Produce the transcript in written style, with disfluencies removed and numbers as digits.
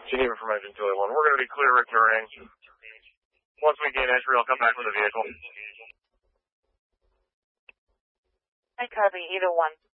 Geneva from engine 281. We're going to be clear returning. Once we gain entry, I'll come back with the vehicle. I copy, either one.